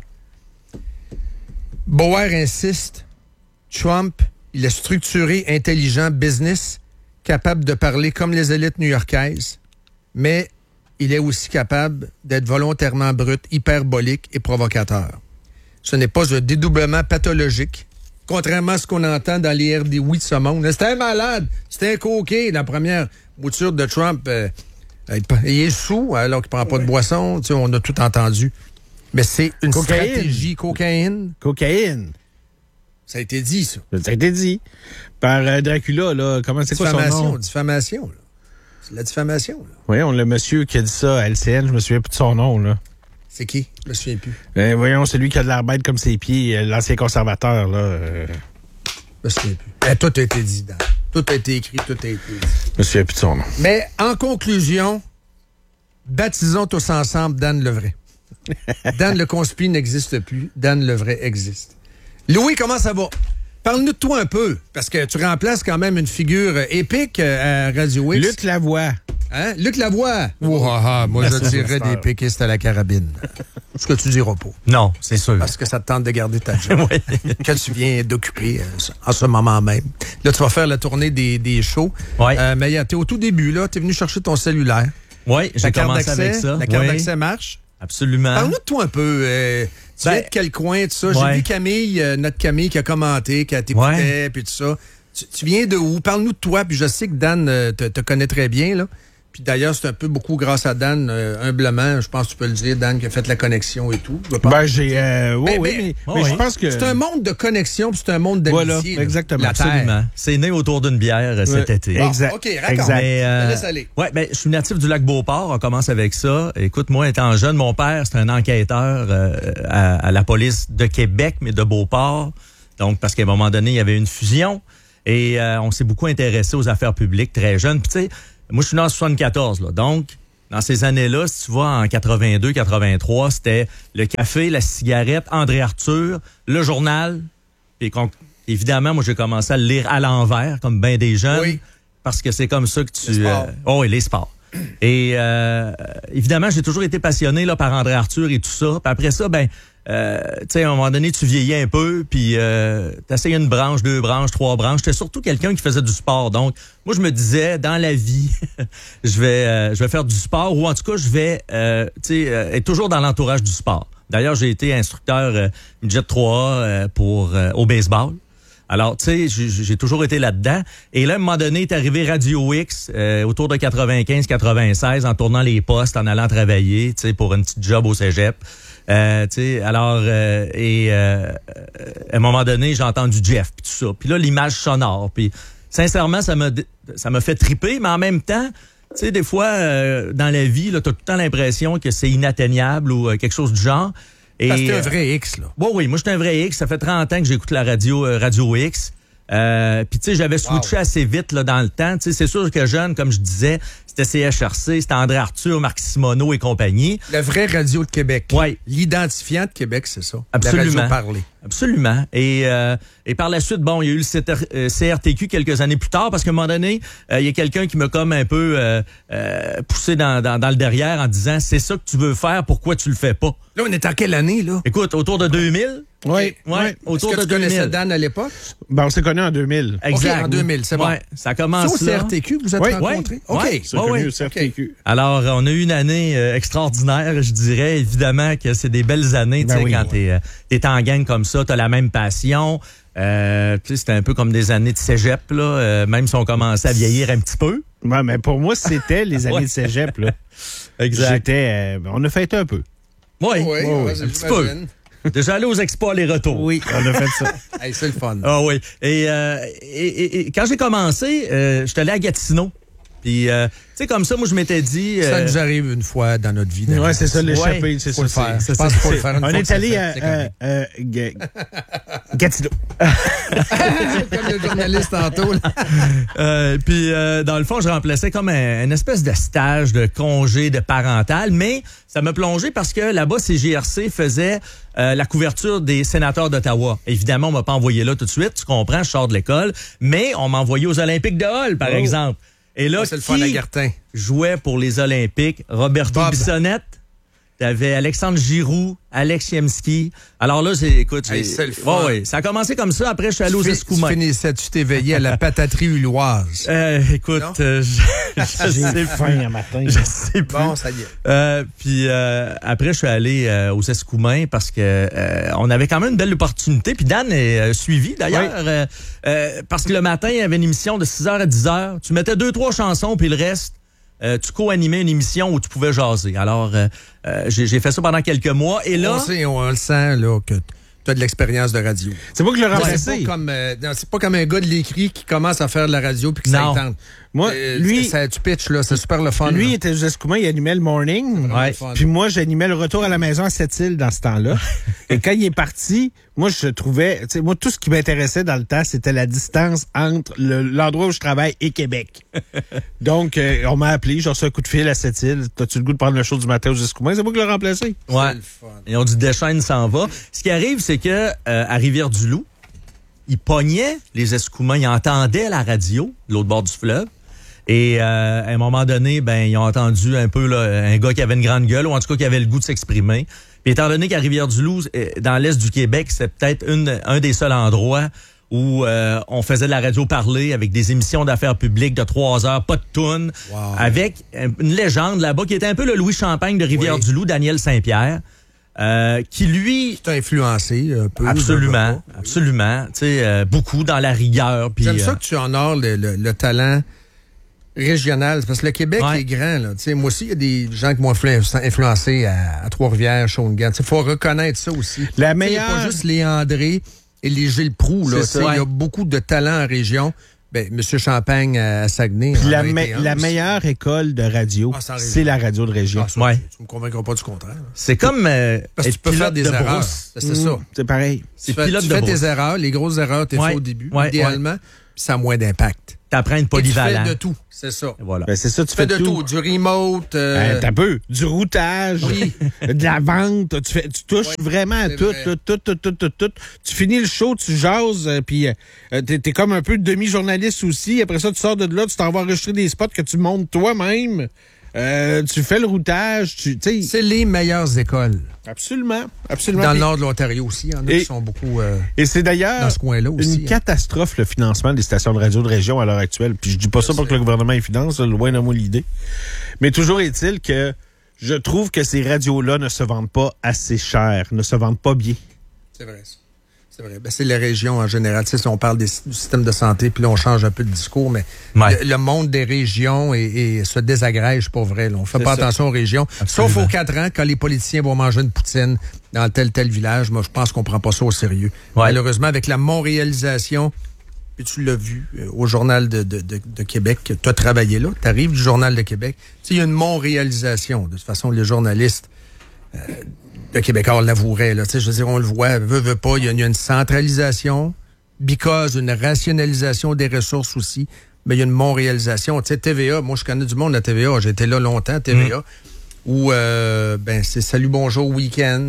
Bauer insiste, Trump, il est structuré, intelligent, business, capable de parler comme les élites new-yorkaises, mais il est aussi capable d'être volontairement brut, hyperbolique et provocateur. Ce n'est pas un dédoublement pathologique, contrairement à ce qu'on entend dans les RDI de ce monde. C'était un malade, c'était un coquet, la première mouture de Trump. Il est sous alors qu'il ne prend pas de boisson, tu sais, on a tout entendu. Mais c'est une stratégie. Cocaïne. Ça a été dit, ça. Ça a été dit. Par Dracula, là. Comment c'est quoi son nom? Diffamation, là. C'est la diffamation, là. Oui, on le monsieur qui a dit ça à LCN, je me souviens plus de son nom, là. C'est qui? Je me souviens plus. Voyons, c'est lui qui a de l'air bête comme ses pieds, l'ancien conservateur, là. Je me souviens plus. Tout a été dit, Dan. Tout a été écrit, tout a été dit. Je me souviens plus de son nom. Mais, en conclusion, baptisons tous ensemble Dan le vrai. Dan le conspi n'existe plus. Dan le vrai existe. Louis, comment ça va? Parle-nous de toi un peu, parce que tu remplaces quand même une figure épique à Radio X. Luc Lavoie. Hein? Luc Lavoie. Moi, je dirais des péquistes à la carabine. Ce que tu diras pas. Non, c'est sûr. Parce que ça te tente de garder ta job. Que tu viens d'occuper en ce moment même. Là, tu vas faire la tournée des shows. Ouais. Mais t'es au tout début, là. T'es venu chercher ton cellulaire. Oui, j'ai commencé avec ça. La carte d'accès marche. Absolument. Parle-nous de toi un peu. Tu viens de quel coin, tout ça? J'ai vu Camille, notre Camille qui a commenté, qui a t'écouté, puis tout ça. Tu viens de où? Parle-nous de toi, puis je sais que Dan te connaît très bien, là. Puis d'ailleurs, c'est un peu beaucoup grâce à Dan, humblement, je pense que tu peux le dire, Dan, qui a fait la connexion et tout. Mais je pense que... C'est un monde de connexion, puis c'est un monde d'amitié. Voilà, exactement. La Terre. C'est né autour d'une bière cet été. Exact. OK, raconte. Laisse aller. Ouais, je suis natif du lac Beauport, on commence avec ça. Écoute, moi, étant jeune, mon père, c'était un enquêteur à la police de Québec, mais de Beauport. Donc, parce qu'à un moment donné, il y avait une fusion et on s'est beaucoup intéressé aux affaires publiques très jeune. Puis tu sais, moi, je suis né en 74, là. Donc, dans ces années-là, si tu vois, en 82, 83, c'était le café, la cigarette, André Arthur, le journal. Puis évidemment, moi, j'ai commencé à le lire à l'envers, comme bien des jeunes. Oui. Parce que c'est comme ça que tu... Les sports. oui, les sports. Et évidemment, j'ai toujours été passionné là par André Arthur et tout ça. Puis après ça, tu sais, à un moment donné, tu vieillis un peu, puis t'essayes une branche, 2 branches, 3 branches. J'étais surtout quelqu'un qui faisait du sport. Donc, moi, je me disais, dans la vie, je vais faire du sport, ou en tout cas, je vais être toujours dans l'entourage du sport. D'ailleurs, j'ai été instructeur midget 3A au baseball. Alors, tu sais, j'ai toujours été là-dedans. Et là, à un moment donné, est arrivé Radio X, autour de 95-96, en tournant les postes, en allant travailler, tu sais, pour une petite job au cégep. Tu sais, alors, à un moment donné, j'ai entendu Jeff, puis tout ça. Puis là, l'image sonore. Puis, sincèrement, ça m'a fait triper, mais en même temps, tu sais, des fois, dans la vie, là, t'as tout le temps l'impression que c'est inatteignable ou quelque chose du genre. Parce que t'es un vrai X, là. Oui, moi, je suis un vrai X. Ça fait 30 ans que j'écoute la Radio X. Puis, tu sais, j'avais switché assez vite là dans le temps. Tu sais, c'est sûr que jeune, comme je disais, c'était CHRC, c'était André Arthur, Marc Simoneau et compagnie. La vraie radio de Québec. Oui. L'identifiant de Québec, c'est ça. Absolument. La radio parlée. Absolument. Et par la suite, bon, il y a eu le CRTQ quelques années plus tard, parce qu'à un moment donné, il y a quelqu'un qui m'a comme un peu poussé dans le derrière en disant, c'est ça que tu veux faire, pourquoi tu le fais pas? Là, on est en quelle année, là? Écoute, autour de 2000. Oui. Autour Est-ce que de tu connaissais 2000. Dan à l'époque? On s'est connus en 2000. Exact. OK, en 2000, c'est bon. Ouais, ça commence C'est au là. CRTQ que vous êtes rencontrés? Ouais. OK. Ouais. C'est connu au CRTQ. Alors, on a eu une année extraordinaire, je dirais. Évidemment que c'est des belles années, tu sais, quand t'es en gang comme ça, t'as la même passion. C'était un peu comme des années de cégep, là, même si on commençait à vieillir un petit peu. Ouais, mais pour moi, c'était les années de cégep, là. Exact. On a fêté un peu. Oui, un petit peu. Déjà allé aux expos aller-retour. Oui, on a fait ça. Hey, c'est le fun. Ah oui. Et quand j'ai commencé, j'étais allé à Gatineau. Puis, tu sais, comme ça, moi, je m'étais dit... Ça nous arrive une fois dans notre vie. Ouais, c'est ça, l'échapper. C'est faut le ça. faire. Je pense qu'il faut le faire une On fois est que allé c'est à Gatineau. comme le journaliste tantôt. Puis, dans le fond, je remplaçais comme une espèce de stage de congé de parental, mais ça m'a plongé parce que là-bas, CJRC faisait la couverture des sénateurs d'Ottawa. Évidemment, on m'a pas envoyé là tout de suite, tu comprends, je sors de l'école, mais on m'a envoyé aux Olympiques de Hull, par exemple. Et là, c'est le fun à Gartin. Jouait pour les Olympiques? Roberto Bob. Bissonnette. T'avais Alexandre Giroux, Alex Yemski. Alors là, écoute, c'est le fun. Ouais, ça a commencé comme ça. Après, je suis allé aux Escoumins. Tu t'es veillé à la pataterie ulloise. Écoute, J'ai faim un matin. Je sais plus. Bon, ça y est. Puis après, je suis allé aux Escoumins parce que on avait quand même une belle opportunité. Puis Dan est suivi d'ailleurs. Parce que le matin, il y avait une émission de 6h à 10h. Tu mettais 2-3 chansons, puis le reste, tu co-animais une émission où tu pouvais jaser. Alors, j'ai fait ça pendant quelques mois. Et là... On le sent là, que tu as de l'expérience de radio. C'est moi qui l'ai C'est remplacé. pas comme un gars de l'écrit qui commence à faire de la radio puis que ça Non. lui tente. Moi, lui, tu pitches, là, c'est super le fun. lui là. était aux Escoumins, il animait le morning. Vraiment le fun. Puis moi, j'animais le retour à la maison à Sept-Îles dans ce temps-là. Et quand il est parti, moi, je trouvais, tu sais, moi, tout ce qui m'intéressait dans le temps, c'était la distance entre l'endroit où je travaille et Québec. Donc, on m'a appelé, j'ai reçu un coup de fil à Sept-Îles. T'as-tu le goût de prendre le show du matin aux Escoumins? C'est moi qui l'ai remplacé. Ouais. le fun. Et on dit Deschênes s'en va. Ce qui arrive, c'est que à Rivière-du-Loup, ils pognaient les Escoumins, ils entendaient la radio de l'autre bord du fleuve. Et à un moment donné, ils ont entendu un peu là, un gars qui avait une grande gueule, ou en tout cas qui avait le goût de s'exprimer. Puis étant donné qu'à Rivière-du-Loup, dans l'est du Québec, c'est peut-être un des seuls endroits où on faisait de la radio parlée avec des émissions d'affaires publiques de 3 heures, pas de toune, avec une légende là-bas qui était un peu le Louis Champagne de Rivière-du-Loup, Daniel Saint-Pierre. Qui lui... Tu t'as influencé un peu. Absolument. Tu sais, beaucoup dans la rigueur. Puis, J'aime ça que tu honores le talent régional. Parce que le Québec est grand. Là. Moi aussi, il y a des gens qui m'ont influencé à Trois-Rivières, Shawinigan. Il faut reconnaître ça aussi. La Il n'y a pas juste les André et les Gilles Proulx. Il y a beaucoup de talents en région. Ben, M. Champagne à Saguenay. Puis la meilleure école de radio, c'est la radio de région. Tu ne me convaincras pas du contraire. C'est comme parce que tu peux faire des erreurs. C'est ça. C'est pareil. Tu fais tes erreurs, les grosses erreurs, tu fais au début, idéalement, puis ça a moins d'impact. T'apprends une polyvalent. Tu fais de tout, c'est ça. Voilà. Ben, c'est ça, tu fais de tout. Du remote. T'as peu. Du routage. Oui. De la vente. Tu touches vraiment à tout. Tu finis le show, tu jases, puis t'es comme un peu demi-journaliste aussi. Après ça, tu sors de là, tu t'en vas enregistrer des spots que tu montes toi-même. Tu fais le routage. C'est les meilleures écoles. Absolument. Dans le nord de l'Ontario aussi, il y en a qui sont beaucoup et c'est d'ailleurs dans ce coin-là aussi, une catastrophe, le financement des stations de radio de région à l'heure actuelle. Puis je dis pas ça pour que le gouvernement y finance, loin de moi l'idée. Mais toujours est-il que je trouve que ces radios-là ne se vendent pas assez cher, ne se vendent pas bien. C'est vrai, ça. C'est vrai. Ben, c'est les régions en général. Si on parle du système de santé, puis là, on change un peu de discours, mais le monde des régions se désagrège pour vrai. Là. On fait pas attention aux régions. Absolument. Sauf aux 4 ans, quand les politiciens vont manger une poutine dans tel village. Moi, je pense qu'on prend pas ça au sérieux. Ouais. Malheureusement, avec la montréalisation, puis tu l'as vu au Journal de Québec, tu as travaillé là, tu arrives du Journal de Québec. Il y a une montréalisation. De toute façon, les journalistes... le Québécois l'avouerait, là. Je veux dire, on le voit, veut pas, il y a une centralisation, une rationalisation des ressources aussi, mais il y a une montréalisation. Tu sais, TVA, moi, je connais du monde à TVA, j'ai été là longtemps, TVA, où, c'est salut, bonjour, week-end,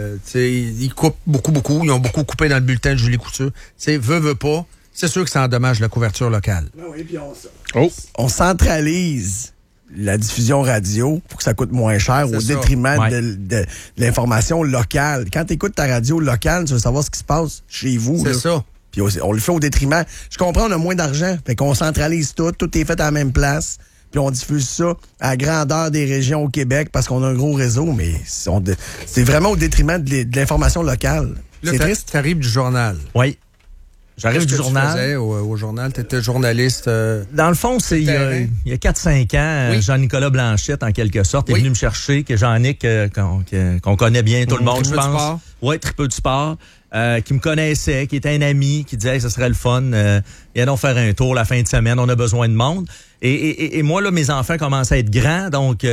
ils coupent beaucoup, ils ont beaucoup coupé dans le bulletin de Julie Couture. Tu sais, veut pas, c'est sûr que ça endommage la couverture locale. Oui, puis on centralise la diffusion radio pour que ça coûte moins cher au détriment de l'information locale. Quand tu écoutes ta radio locale, tu veux savoir ce qui se passe chez vous. C'est ça. Puis on le fait au détriment. Je comprends, on a moins d'argent. Fait qu'on centralise tout est fait à la même place. Puis on diffuse ça à la grandeur des régions au Québec parce qu'on a un gros réseau, mais c'est vraiment au détriment de l'information locale. Là, c'est triste. T'arrives du journal. Oui. J'arrive du journal. Tu faisais au journal, tu étais journaliste. Dans le fond, c'est il y a 4-5 ans, Jean-Nicolas Blanchette, en quelque sorte, est venu me chercher, que Jean-Nic, qu'on connaît bien, tout le monde, je pense. Oui, tripeux du sport. Qui me connaissait, qui était un ami, qui disait, ça serait le fun, viens donc faire un tour la fin de semaine, on a besoin de monde. Et moi, là, mes enfants commencent à être grands, donc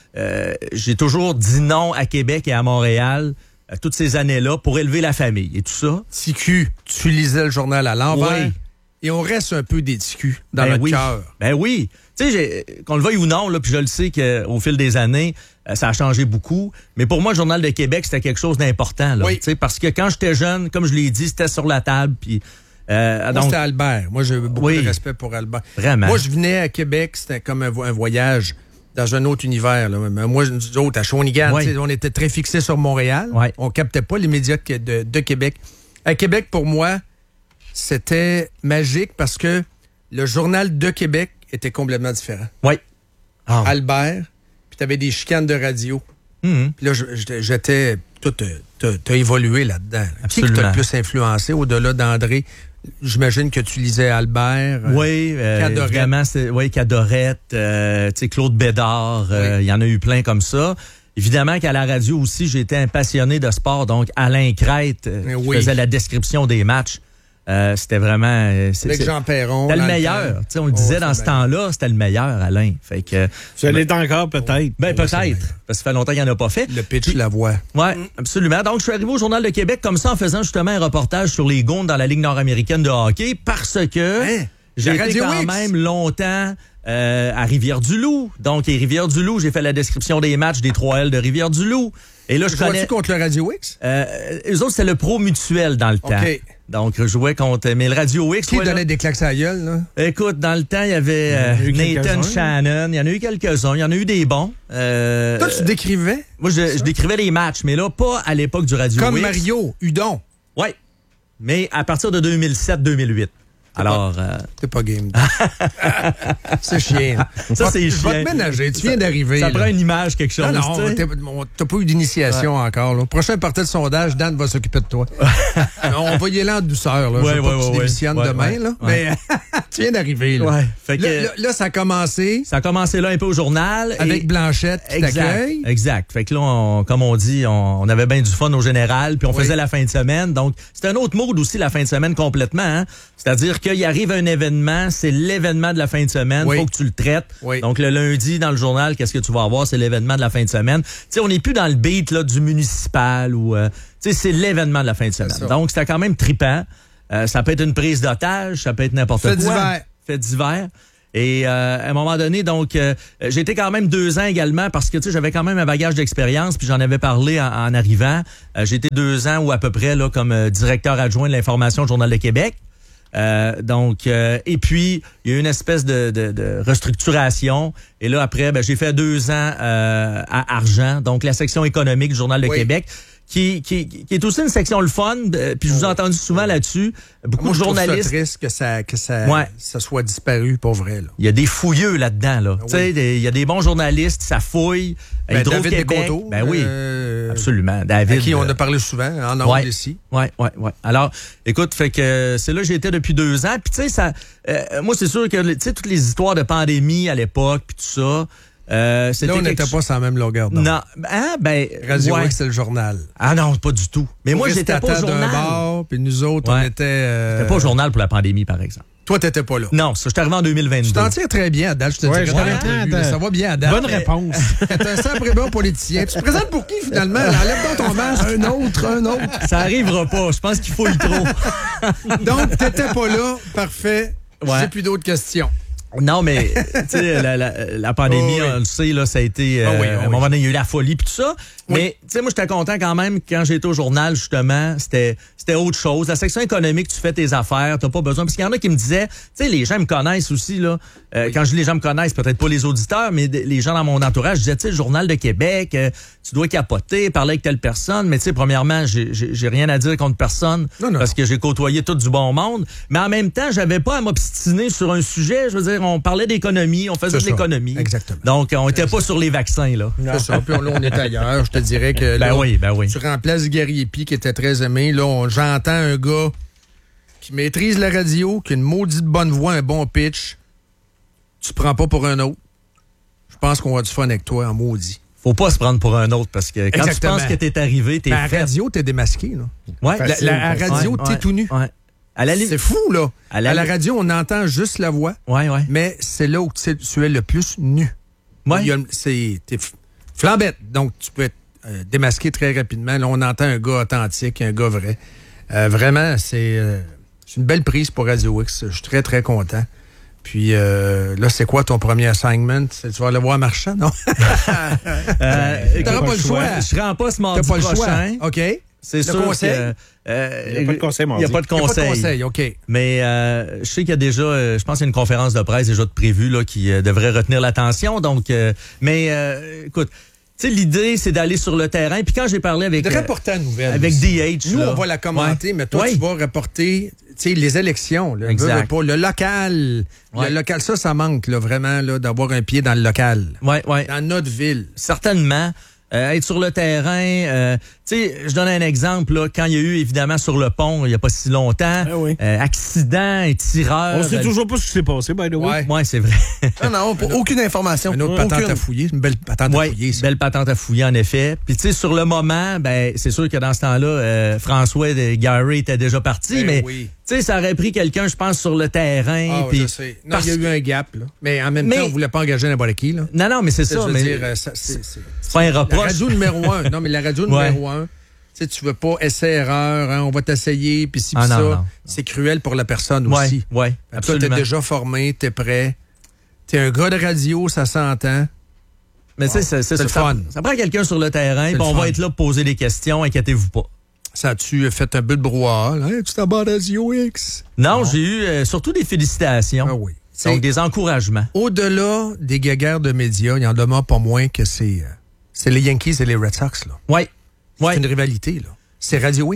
j'ai toujours dit non à Québec et à Montréal toutes ces années-là pour élever la famille et tout ça. TQ, tu lisais le journal à l'envers. Oui. Et on reste un peu des TQ dans notre cœur. Ben oui. Tu sais, qu'on le veuille ou non, là, puis je le sais qu'au fil des années, ça a changé beaucoup. Mais pour moi, le Journal de Québec, c'était quelque chose d'important. Là, parce que quand j'étais jeune, comme je l'ai dit, c'était sur la table. Puis, moi, c'était Albert. Moi, j'ai beaucoup de respect pour Albert. Vraiment. Moi, je venais à Québec, c'était comme un voyage dans un autre univers. Là. Moi, nous autres, à Shawinigan, on était très fixés sur Montréal. Ouais. On captait pas les médias de Québec. À Québec, pour moi, c'était magique parce que le Journal de Québec était complètement différent. Oui. Oh. Albert, puis t'avais des chicanes de radio. Mm-hmm. Puis là, j'étais... T'as évolué là-dedans. Absolument. Qui t'as le plus influencé au-delà d'André? J'imagine que tu lisais Albert. Oui, évidemment, Cadorette, Claude Bédard, il y en a eu plein comme ça. Évidemment qu'à la radio aussi, j'étais un passionné de sport, donc Alain Crête faisait la description des matchs. C'était vraiment... Avec Jean Perron. C'était le meilleur. On le disait dans ce temps-là, c'était le meilleur, Alain. Fait que, ça l'est encore, peut-être. Ben, peut-être. Parce que ça fait longtemps qu'il n'en a pas fait. Le pitch, la voix. Oui, absolument. Donc, je suis arrivé au Journal de Québec comme ça en faisant justement un reportage sur les Gonds dans la Ligue nord-américaine de hockey parce que j'ai été quand même longtemps à Rivière-du-Loup. Donc, à Rivière-du-Loup, j'ai fait la description des matchs des 3L de Rivière-du-Loup. Et là, je connais... contre le Radio X? Eux autres, c'était le Pro Mutuel dans le temps. Donc, je jouais contre... Mais le Radio X... Qui donnait des claques à la gueule, là? Écoute, dans le temps, il y avait Nathan Shannon. Il y en a eu quelques-uns. Il y en a eu des bons. Toi, tu décrivais? Moi, je décrivais les matchs, mais là, pas à l'époque du Radio X. Comme Mario Hudon. Oui. Mais à partir de 2007-2008. Alors... T'es pas game. C'est chiant. Ça, c'est chiant. Je vais te ménager. Tu viens d'arriver. Ça prend une image, quelque chose. Non, t'as pas eu d'initiation encore. Là. Prochain partie de sondage, Dan va s'occuper de toi. On va y aller en douceur. Là. Je veux pas que tu démissionnes demain. Là. Mais tu viens d'arriver. Là. Fait que, là, ça a commencé. Ça a commencé là un peu au journal. Avec Blanchette qui t'accueille. Exact. Fait que là, comme on dit, on avait bien du fun au général, puis on faisait la fin de semaine. Donc, c'est un autre mode aussi, la fin de semaine complètement. Hein? C'est-à-dire qu'il arrive un événement, c'est l'événement de la fin de semaine, faut que tu le traites. Donc, le lundi, dans le journal, qu'est-ce que tu vas avoir? C'est l'événement de la fin de semaine. Tu sais, on n'est plus dans le beat là, du municipal ou... tu sais, c'est l'événement de la fin de semaine. Donc, c'était quand même trippant. Ça peut être une prise d'otage, ça peut être n'importe quoi. Fait divers. Et à un moment donné, donc, j'ai été quand même 2 ans également parce que, tu sais, j'avais quand même un bagage d'expérience, puis j'en avais parlé en arrivant. J'ai été 2 ans ou à peu près là comme directeur adjoint de l'information au Journal de Québec. Et puis, il y a eu une espèce de restructuration. Et là, après, j'ai fait 2 ans à Argent, donc la section économique du Journal de Québec. Qui est aussi une section le fun, puis je vous ai entendu souvent là-dessus. Beaucoup de journalistes. Je trouve ça triste que ça soit disparu, pour vrai. Là. Il y a des fouilleux là-dedans. Là. Tu sais, il y a des bons journalistes, ça fouille. David Descoteaux. Ben oui, absolument. David. À qui on a parlé souvent, en ondes ici. Oui. Alors, écoute, fait que c'est là que j'étais depuis 2 ans. Puis tu sais, moi, c'est sûr que tu sais toutes les histoires de pandémie à l'époque, puis tout ça. Là, on n'était pas sur la même longueur d'onde. Non. Radio X, c'est le journal. Ah non, pas du tout. Mais moi, j'étais pas au journal. Puis nous autres, on était... J'étais pas au journal pour la pandémie, par exemple. Toi, t'étais pas là. Non, ça, je suis arrivé en 2022. Tu t'en tires très bien, Adal. Je te dirais. Ça va bien, Adal. Bonne réponse. T'es un sacré bon politicien. Tu te présentes pour qui, finalement? Enlève donc ton masque. Un autre. Ça arrivera pas. Je pense qu'il faut y trop. Donc, t'étais pas là. Parfait. J'ai plus d'autres questions. Non, mais tu sais, la pandémie, on le sait, là, ça a été... à un moment donné, il y a eu la folie puis tout ça. Mais tu sais, moi, j'étais content quand même quand j'étais au journal, justement. C'était autre chose. La section économique, tu fais tes affaires, t'as pas besoin. Parce qu'il y en a qui me disaient, tu sais, les gens me connaissent aussi, là. Quand je dis les gens me connaissent, peut-être pas les auditeurs, mais les gens dans mon entourage disaient, tu sais, le Journal de Québec, tu dois capoter, parler avec telle personne. Mais tu sais, premièrement, j'ai rien à dire contre personne parce que j'ai côtoyé tout du bon monde. Mais en même temps, j'avais pas à m'obstiner sur un sujet. Je veux dire, on parlait d'économie, on faisait de l'économie. Exactement. Donc, on était pas sur les vaccins, là. C'est ça. Puis là, on est ailleurs. Je te dirais que là, oui. Tu remplaces Gary Epi, qui était très aimé. Là, j'entends un gars qui maîtrise la radio, qui a une maudite bonne voix, un bon pitch. Tu prends pas pour un autre. Je pense qu'on va du fun avec toi en maudit. Faut pas se prendre pour un autre parce que quand tu penses que t'es arrivé, t'es fait. À la radio, t'es démasqué, là. Ouais. La radio, t'es tout nu. Ouais. C'est fou, là. À la radio, on entend juste la voix. Ouais. Mais c'est là où tu es le plus nu. Ouais. T'es flambette. Donc, tu peux être démasqué très rapidement. Là, on entend un gars authentique, un gars vrai. Vraiment, c'est une belle prise pour Radio X. Je suis très, très content. Puis là, c'est quoi ton premier assignment? Tu vas aller voir Marchand, non? T'auras pas le choix. Je serai en poste mardi prochain. T'as pas le choix. OK. C'est sûr conseil? Il n'y a pas de conseil, Il n'y a pas de conseil. OK. Mais je sais qu'il y a déjà, je pense qu'il y a une conférence de presse déjà prévue là, qui devrait retenir l'attention. Donc, écoute, tu sais, l'idée, c'est d'aller sur le terrain. Puis quand j'ai parlé avec... De rapporter la nouvelle. Avec DH. Nous, là, on va la commenter, mais toi, tu vas rapporter les élections. Là, exact. Le local. Le local, ça manque là, vraiment là, d'avoir un pied dans le local. Ouais. Dans notre ville. Certainement. Être sur le terrain, tu sais, je donne un exemple, là, quand il y a eu, évidemment, sur le pont, il n'y a pas si longtemps, accident, un tireur... On sait toujours pas ce qui s'est passé, by the way. Ouais, c'est vrai. Non, aucune information. Une autre patente à fouiller, une belle patente à fouiller. Ça. Belle patente à fouiller, en effet. Puis, tu sais, sur le moment, c'est sûr que dans ce temps-là, François de Gary était déjà parti, mais... Oui. Tu sais, ça aurait pris quelqu'un, je pense, sur le terrain. Ah, puis je sais. Non, il y a eu un gap, là. Mais en même temps, on ne voulait pas engager n'importe qui, là. Non, mais c'est ça. Je veux dire, c'est pas un reproche. La radio numéro 1. Non, mais la radio numéro 1, tu sais, tu veux pas essai-erreur, hein, on va t'essayer, puis si ça. Non. C'est cruel pour la personne aussi. Oui, absolument. Toi, t'es déjà formé, t'es prêt. T'es un gars de radio, ça s'entend. Mais c'est le fun. Ça prend quelqu'un sur le terrain, puis on va être là pour poser des questions, inquiétez-vous pas. Ça a-tu fait un peu de brouhaha? Hein? Tu t'en bats à Radio X? Non, j'ai eu surtout des félicitations. Ah oui. Donc, des encouragements. Au-delà des guéguerres de médias, il y en demeure pas moins que c'est les Yankees et les Red Sox. Là. Oui. C'est une rivalité. Là. C'est Radio X.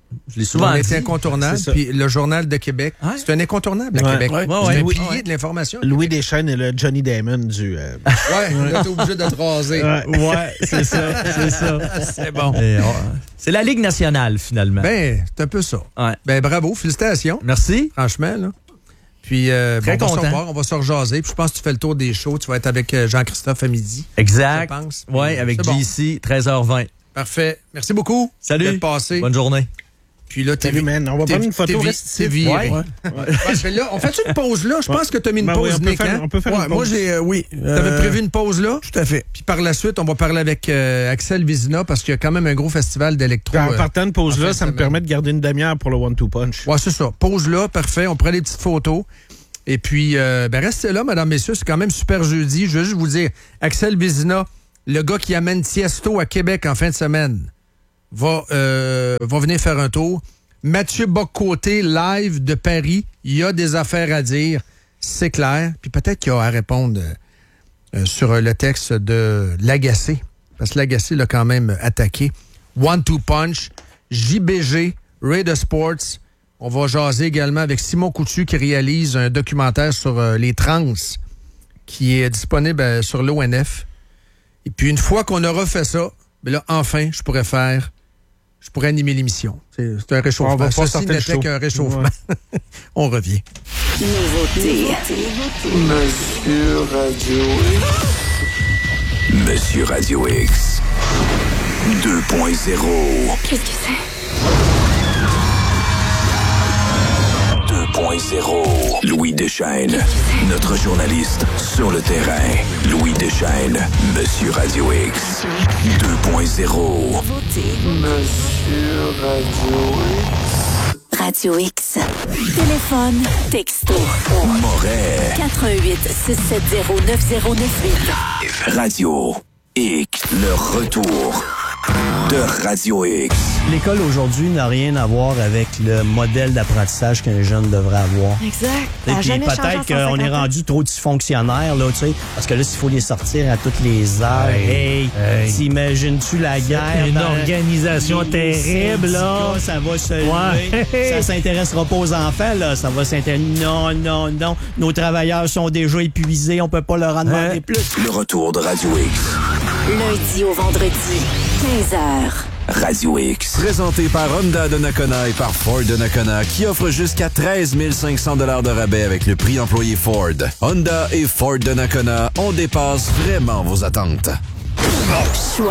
Je l'ai souvent dit. C'est incontournable. Puis le Journal de Québec, c'est un incontournable à Québec. C'est un pilier de l'information. Louis Deschênes est le Johnny Damon du... Ouais, là, t'es obligé de te raser. Ouais, c'est ça, c'est ça. C'est bon. C'est la Ligue nationale, finalement. Ben, c'est un peu ça. Ouais. Ben, bravo, félicitations. Merci. Franchement, là. Puis, très content. On va se rejaser. Puis, je pense que tu fais le tour des shows. Tu vas être avec Jean-Christophe à midi. Exact. Je pense. Oui, avec JC, 13h20. Parfait. Merci beaucoup. Salut. D'être passé. Bonne journée. Puis là, Salut, man. On va prendre une photo. C'est viré. Là, on fait une pause là? Je pense que tu as mis une pause, Nick. On peut faire une pause. Moi, j'ai... oui. T'avais prévu une pause là? Tout à fait. Puis par la suite, on va parler avec Axel Vizina parce qu'il y a quand même un gros festival d'électro. En partant de pause là, ça me permet de garder une demi-heure pour le One-Two Punch. Ouais, c'est ça. Pause là, parfait. On prend les petites photos. Et puis, restez là, mesdames, messieurs. C'est quand même super jeudi. Je veux juste vous dire, Axel Vizina, le gars qui amène Tiesto à Québec en fin de semaine, va venir faire un tour. Mathieu Bock-Côté, live de Paris. Il y a des affaires à dire, c'est clair. Puis peut-être qu'il y a à répondre sur le texte de Lagacé, parce que Lagacé l'a quand même attaqué. One-Two Punch, JBG, Raider Sports. On va jaser également avec Simon Coutu qui réalise un documentaire sur les trans qui est disponible sur l'ONF. Et puis une fois qu'on aura fait ça, ben là, enfin, je pourrais animer l'émission. C'est un réchauffement. On va pas Ceci n'était qu'un réchauffement. Ouais. On revient. Nouveauté. Monsieur Radio X. Monsieur Radio X. 2.0. Qu'est-ce que c'est? 2.0. Louis Deschênes, notre journaliste sur le terrain. Louis Deschênes, Monsieur Radio X. 2.0. Monsieur Radio X. Radio X. Téléphone, texto. Moret. 88-670-9098. Radio X. Le retour de Radio X. L'école aujourd'hui n'a rien à voir avec le modèle d'apprentissage qu'un jeune devrait avoir. Exact. Et puis peut-être qu'on est rendu trop dysfonctionnaire, là, tu sais, parce que là, s'il faut les sortir à toutes les heures, t'imagines-tu la guerre? Une organisation terrible, là. Ça va se lever. Ça s'intéressera pas aux enfants, là. Ça va s'intéresser. Non. Nos travailleurs sont déjà épuisés. On peut pas leur en demander plus. Le retour de Radio X. Lundi au vendredi, 15h. Radio X. Présenté par Honda de Nakona et par Ford de Nakona, qui offre jusqu'à 13 500 $ de rabais avec le prix employé Ford. Honda et Ford de Nakona, on dépasse vraiment vos attentes. Choix.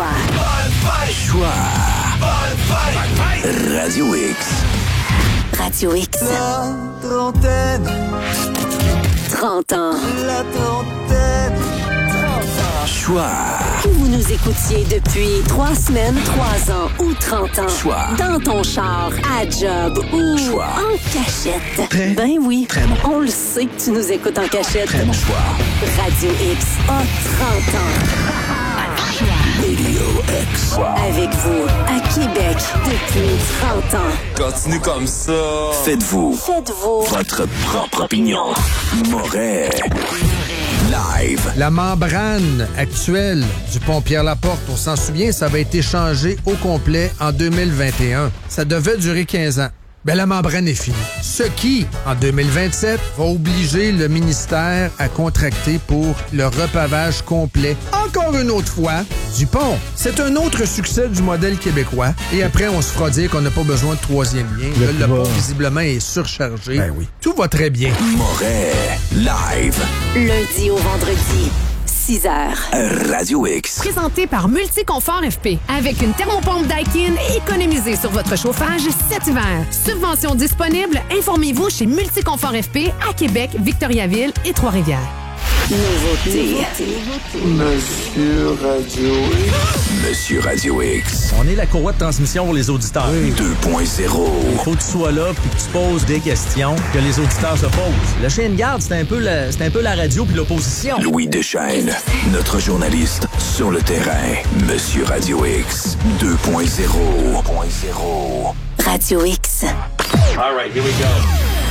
Radio X. Radio X. La trentaine. 30 ans. La trentaine. Choix. Que vous nous écoutiez depuis 3 semaines, 3 ans ou 30 ans. Choix. Dans ton char, à job ou Choix. en cachette. Très, ben oui, très bon. On le sait que tu nous écoutes en cachette. Très bon choix. Radio X a 30 ans. Radio X. Avec vous, à Québec, depuis 30 ans. Continue comme ça. Faites-vous votre propre opinion. Moret. Live. La membrane actuelle du pont Pierre-Laporte, on s'en souvient, ça avait été changé au complet en 2021. Ça devait durer 15 ans. Ben, la membrane est finie. Ce qui, en 2027, va obliger le ministère à contracter pour le repavage complet, encore une autre fois, du pont. C'est un autre succès du modèle québécois. Et après, on se fera dire qu'on n'a pas besoin de troisième lien. Le pont, visiblement, est surchargé. Ben oui. Tout va très bien. Moret. Live. Lundi au vendredi. 6h. Radio X. Présenté par Multiconfort FP. Avec une thermopompe Daikin, économisez sur votre chauffage cet hiver. Subvention disponible, informez-vous chez Multiconfort FP à Québec, Victoriaville et Trois-Rivières. Nouveauté. Monsieur Radio X. Monsieur Radio X. On est la courroie de transmission pour les auditeurs. 2.0. Il faut que tu sois là puis que tu poses des questions que les auditeurs se posent. Le chien de garde, c'est un peu la radio puis l'opposition. Louis Deschênes, notre journaliste sur le terrain. Monsieur Radio X. 2.0. Radio X. All right, here we go.